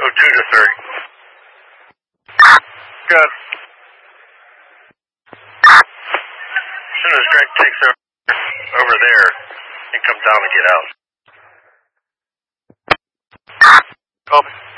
Oh, 2 to 30. Good. As soon as Greg takes over there, he comes down and get out. Copy.